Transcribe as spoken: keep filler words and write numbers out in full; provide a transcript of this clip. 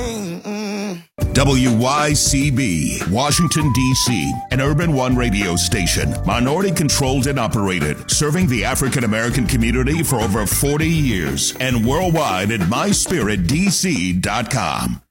thing. Mm. W Y C B, Washington, D C, an Urban One radio station, minority controlled and operated, serving the African American community for over forty years, and worldwide at my spirit d c dot com.